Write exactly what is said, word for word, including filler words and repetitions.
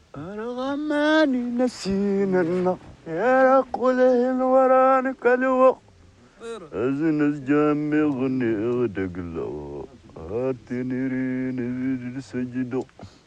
أرغماني نسينا النار يا رقله الورانك الوقت أزنز جامي غني غدق له هاتني رين سجدو